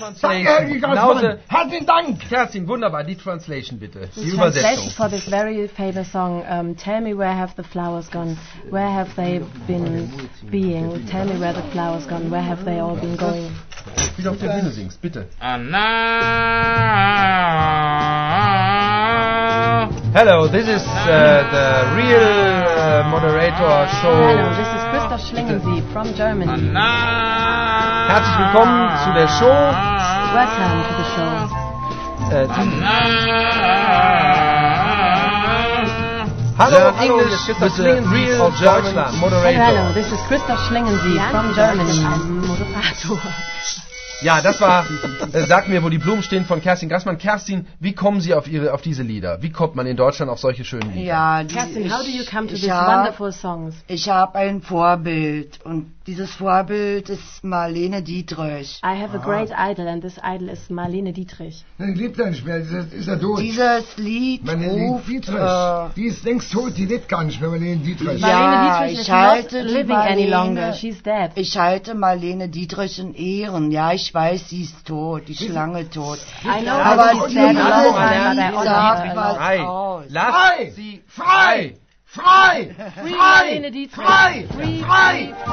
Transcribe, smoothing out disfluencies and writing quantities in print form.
Translation. Danke, Helge Grossmann. Herzlichen Dank. Kerstin, wunderbar. Die Translation bitte. Die Translation Übersetzung. for this very famous song. Tell me where have the flowers gone? Where have they been being? Tell me where the flowers gone? Where have they all been going? Wie du auf der Bühne singst, bitte. Hello, this is the real moderator show. Hello, this is Christoph Schlingensief from Germany. Herzlich willkommen zu der Show. Welcome to the show. Hello, English with the real German moderator. Hello, this is Christoph Schlingensief from Germany. Moderator. Ja, das war Sag mir, wo die Blumen stehen von Kerstin Grassmann. Kerstin, wie kommen Sie auf diese Lieder? Wie kommt man in Deutschland auf solche schönen Lieder? Ja, Kerstin, how do you come to these wonderful songs? Ich habe ein Vorbild und dieses Vorbild ist Marlene Dietrich. I have a great idol and this idol is Marlene Dietrich. Die lebt ja nicht mehr, ist er tot. Dieses Lied Marlene Dietrich. Die ist längst tot, die lebt gar nicht mehr, Marlene Dietrich. Marlene Dietrich is not living any longer, she's dead. Ich halte Marlene Dietrich in Ehren. Ja, ich weiß, sie ist tot, die ist lange tot. I know, aber sie ist Frei! Lass sie frei! Frei! Free Marlene Dietrich! Frei! Free! Frei!